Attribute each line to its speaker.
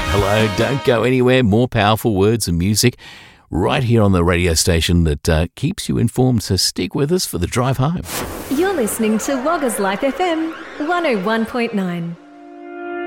Speaker 1: Hello, don't go anywhere. More powerful words and music right here on the radio station that keeps you informed. So stick with us for the drive home.
Speaker 2: You're listening to Wagga's Life FM 101.9.